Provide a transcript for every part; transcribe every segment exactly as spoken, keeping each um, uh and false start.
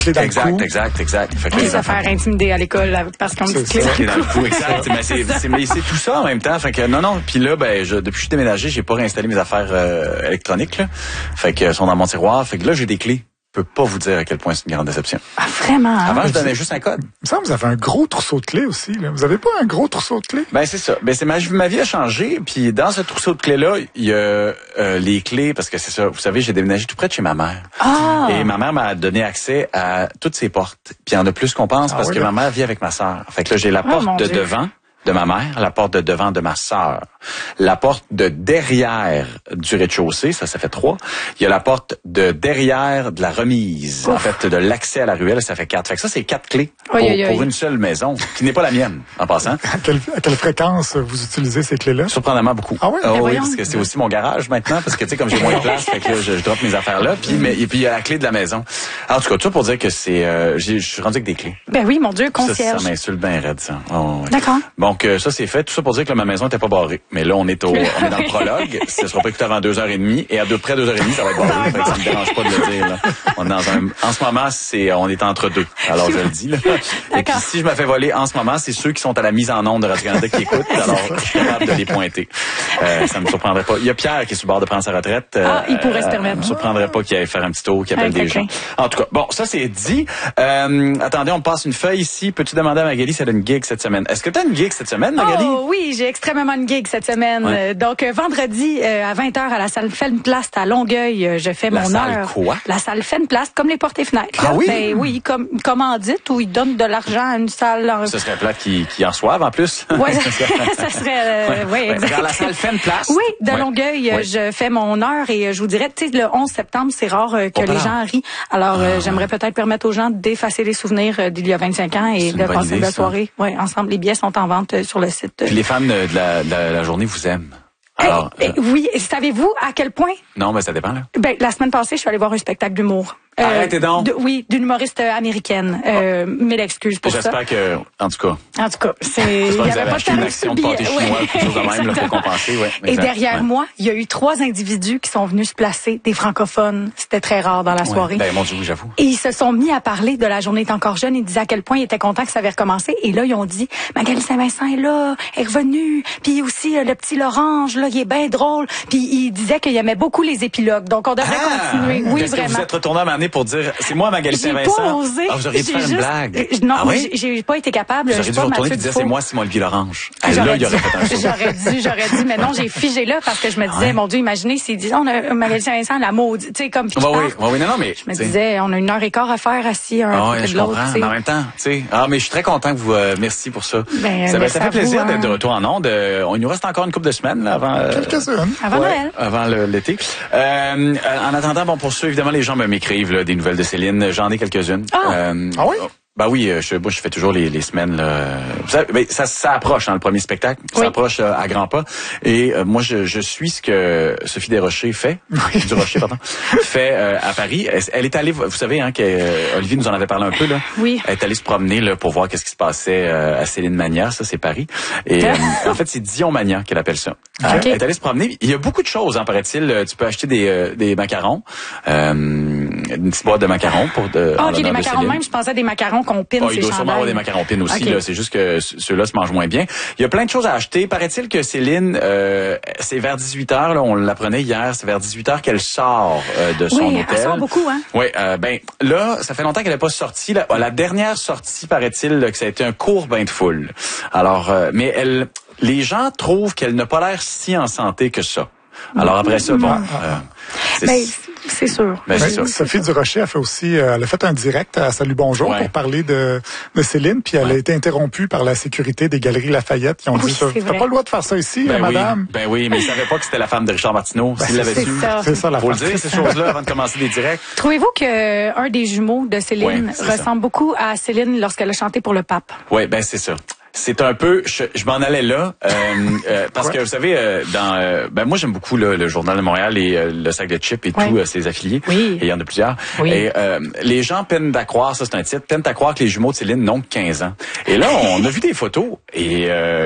Dans exact, le cou. exact, exact. Fait que Les les affaires enfants... intimidées à l'école parce qu'on a une clé dans le cou, exact. Mais c'est, c'est, mais c'est tout ça en même temps. Fait que non, non. Puis là, ben, je, depuis que je suis déménagé, j'ai pas réinstallé mes affaires euh, électroniques. Là. Fait que elles sont dans mon tiroir. Fait que là, j'ai des clés. Je peux pas vous dire à quel point c'est une grande déception. Ah, vraiment? Avant, Hein? je donnais juste un code. Il me semble que vous avez un gros trousseau de clés aussi. Là. Vous avez pas un gros trousseau de clés? Ben c'est ça. Ben c'est ma, ma vie a changé. Puis dans ce trousseau de clés là, il y a euh, les clés parce que c'est ça. Vous savez, j'ai déménagé tout près de chez ma mère. Ah. Et ma mère m'a donné accès à toutes ses portes. Puis il y en a plus qu'on pense Ah, parce oui, que là. ma mère vit avec ma sœur. Fait que là j'ai la Oh, porte mon de Dieu. devant de ma mère, la porte de devant de ma sœur, la porte de derrière du rez-de-chaussée, ça, ça fait trois. Il y a la porte de derrière de la remise, Ouf. en fait, de l'accès à la ruelle, ça fait quatre. Fait que ça, c'est quatre clés pour, Aïe, aïe, aïe. pour une seule maison, qui n'est pas la mienne, en passant. À quelle, à quelle fréquence vous utilisez ces clés-là? Surprenamment beaucoup. Ah oui? Oh, Ben oui, voyons. parce que c'est aussi mon garage maintenant, parce que tu sais, comme j'ai moins de place, fait que là, je, je drop mes affaires là, puis mais et puis il y a la clé de la maison. Alors, en tout cas, tout ça pour dire que c'est, euh, j'ai- je suis rendu avec des clés. Ben oui, mon Dieu, Ça, concierge. ça m'insulte bien raide, ça. Oh, ouais. D'accord. Donc, euh, ça, c'est fait. Tout ça pour dire que là, ma maison était pas barrée. Mais là, on est au, on est dans le prologue. Ce sera pas écouté avant deux heures et demie. Et à deux, près deux heures et demie, ça va être barré. Fait que ça me dérange pas de le dire, là. On est dans un, en ce moment, c'est, on est entre deux. Alors, je le dis, là. Et puis, si je me fais voler en ce moment, c'est ceux qui sont à la mise en onde de Radio-Canada qui écoutent. Alors, je suis capable de les pointer. Euh, ça me surprendrait pas. Il y a Pierre qui est sur le bord de prendre sa retraite. Euh, Ah, il pourrait se permettre. me surprendrait pas qu'il aille faire un petit tour, qu'il appelle Avec des quelqu'un. gens. En tout cas, bon, ça, c'est dit. Euh, attendez, on me passe une feuille ici. Peux-tu demander à Magali si elle a une gig cette semaine? Est-ce que tu as une gig cette semaine, Magali? Oh oui, j'ai extrêmement une gig cette semaine. Ouais. Euh, Donc euh, vendredi euh, à vingt heures à la salle Fenplast à Longueuil, euh, je fais La mon salle heure. quoi? La salle Fenplast, comme les portes et fenêtres. Ah là. oui? Ben oui, comme une commandite où ils donnent de l'argent à une salle. en- Ce serait plate qui, qui en reçoivent en plus. Ouais, ça serait euh, Ouais. ouais, Ouais, exact. dans la salle Fenplast. Oui, de Ouais. Longueuil, euh, Ouais. je fais mon heure et euh, je vous dirais, tu sais, le onze septembre, c'est rare euh, que Oh, les pardon. gens rient. Alors, euh, Ah. j'aimerais peut-être permettre aux gens d'effacer les souvenirs euh, d'il y a vingt-cinq ans C'est et une de bonne passer idée, une belle ça. soirée. Ouais, ensemble, les billets sont en vente euh, sur le site. euh. Puis les fans de la, de la, la journée vous aiment. Hey, Alors, eh, euh, oui, savez-vous à quel point? non, mais ça dépend, là. Ben, la semaine passée, je suis allée voir un spectacle d'humour. Arrêtez donc. de- oui, d'une humoriste euh, américaine. Euh, Mille excuses pour ça. J'espère que, en tout cas, En tout cas, c'est. j'espère il que y vous avait avez pas acheté de une tarif action de de pâté billets. chinois, Ouais, quelque chose de même, là, pour exactement. compenser, ouais. Et exact, derrière ouais. moi, il y a eu trois individus qui sont venus se placer, des francophones. C'était très rare dans la Ouais. soirée. Ben, mon Dieu, oui, j'avoue. Et ils se sont mis à parler de La journée est encore jeune. Ils disaient à quel point ils étaient contents que ça avait recommencé. Et là, ils ont dit, Magali Saint-Vincent est là, est revenue. Puis aussi, euh, le petit Lorange, là, il est bien drôle. Puis ils disaient qu'il aimait beaucoup les épilogues. Donc, on devrait Ah! continuer. Oui, Est-ce que vraiment. vous êtes retourné à m'amener pour dire, c'est moi, Magali J'ai Saint-Vincent? pas osé. Ah, vous auriez dû J'ai faire une juste- blague. Euh, Non, Ah oui? j'ai j'ai pas été capable. Vous Je auriez suis dû pas vous retourner et Mathieu dire, Dufault. c'est moi, Simon Guy Lorange. Ah, là, J'aurais il aurait dû, fait un show. j'aurais dû, j'aurais dû, mais non, j'ai figé là parce que je me disais, Ouais. mon Dieu, imaginez s'ils disent, on a Magali Saint-Vincent, la maudite, tu sais, comme puis Ouais, je oui, parte. ouais, oui, non, non, mais. Je me tu sais. disais, on a une heure et quart à faire assis un Ah à ouais, côté je de l'autre, comprends. tu sais. Mais en même temps, tu sais. Ah, mais je suis très content que vous. Euh, merci pour ça. Ben, ça, ben, ça ça fait plaisir vous, d'être de hein. retour en onde. Euh, on il nous reste encore une couple de semaines là, avant. euh, Quelques-unes. Avant ouais, Noël. Avant le- l'été. Euh, en attendant, bon, pour ceux, évidemment, les gens me m'écrivent là, des nouvelles de Céline. J'en ai quelques-unes. Ah. Euh, Ah oui? Ben oui, euh, je, moi, je fais toujours les, les semaines. Là. Vous savez, ben, ça, ça approche, hein, le premier spectacle. Ça Oui. approche euh, à grands pas. Et euh, moi, je, je suis ce que Sophie Desrochers fait, du Rocher, pardon, fait euh, à Paris. Elle, elle est allée, vous savez, hein, que euh, Olivier nous en avait parlé un peu là. Oui. Elle est allée se promener là pour voir qu'est-ce qui se passait euh, à Céline Mania, ça c'est Paris. Et euh, en fait, c'est Dion Mania qu'elle appelle ça. Hein, Ok. Elle est allée se promener. Il y a beaucoup de choses, hein, paraît-il. Euh, Tu peux acheter des, euh, des macarons, euh, une petite boîte de macarons pour de. Ah, en ok, des l'honneur de macarons Céline. même, je pensais à des macarons qu'on pine Ah, ces il doit sûrement avoir des chandails. macarons pines aussi. Ok. Là, c'est juste que c- ceux-là se mangent moins bien. Il y a plein de choses à acheter. Paraît-il que Céline, euh, c'est vers dix-huit heures, là, on l'apprenait hier, c'est vers dix-huit heures qu'elle sort euh, de son Oui, hôtel. elle sort beaucoup, hein. Oui, euh, ben là, ça fait longtemps qu'elle n'est pas sortie. La, la dernière sortie, paraît-il, là, que ça a été un court bain de foule. Alors, euh, mais elle, les gens trouvent qu'elle n'a pas l'air si en santé que ça. Alors après ça, bon, euh, c'est- Ben, c'est sûr. ben, c'est Ben, ça. Sophie Durocher a fait aussi, euh, elle a fait un direct à Salut Bonjour Ouais. pour parler de, de Céline, puis elle Ouais. a été interrompue par la sécurité des Galeries Lafayette qui ont Oui, dit ça. c'est T'as vrai. pas le droit de faire ça ici, Ben euh, oui, madame. ben oui, mais il savait pas que c'était la femme de Richard Martineau. S'il l'avait c'est su, ça. C'est ça la faut le fin. dire ces choses-là avant de commencer des directs. Trouvez-vous que un des jumeaux de Céline Ouais, c'est ça. ressemble beaucoup à Céline lorsqu'elle a chanté pour le pape? Oui, ben c'est ça. C'est un peu, je, je m'en allais là, euh, euh, parce Ouais. que vous savez, euh, dans, euh, ben moi j'aime beaucoup là, le Journal de Montréal et euh, le sac de chips et Ouais. tout, euh, ses affiliés. Oui. Et il y en a plusieurs. Oui. Et euh, les gens peinent à croire, ça c'est un titre, peinent à croire que les jumeaux de Céline n'ont que quinze ans. Et là, on a vu des photos et euh,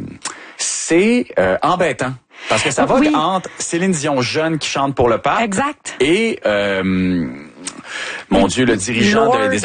c'est euh, embêtant. Parce que ça va Oui. entre Céline Dion jeune qui chante pour le pape Exact. et euh, mon Dieu, le dirigeant de- Lord. des